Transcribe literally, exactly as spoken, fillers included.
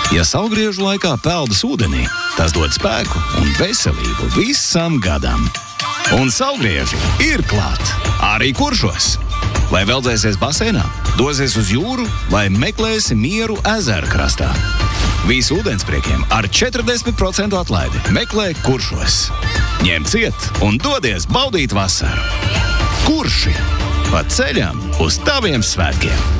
Ja saulgriežu laikā peldas ūdenī, tas dod spēku un veselību visam gadam. Un saulgrieži ir klāt, arī Kuršos. Vai veldzēsies baseinā, dosies uz jūru, vai meklēsi mieru ezeru krastā. Visu ūdenspriekiem ar četrdesmit procentu atlaidi meklē Kuršos. Ņem ciet un dodies baudīt vasaru. Kurši pa ceļam uz taviem svētkiem.